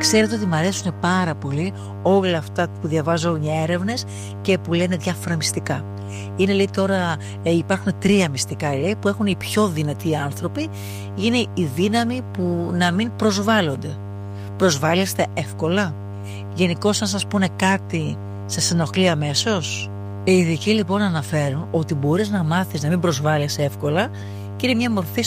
ξέρετε ότι μου αρέσουν πάρα πολύ όλα αυτά που διαβάζω για έρευνες και που λένε διάφορα μυστικά. Είναι, λέει, τώρα υπάρχουν 3 μυστικά, λέει, που έχουν οι πιο δυνατοί άνθρωποι. Είναι η δύναμη που να μην προσβάλλονται. Προσβάλλεστε εύκολα? Γενικώς, αν σας πούνε κάτι, σας ενοχλεί αμέσως? Οι ειδικοί λοιπόν αναφέρουν ότι μπορείς να μάθεις να μην προσβάλλεσαι εύκολα και είναι μια μορφή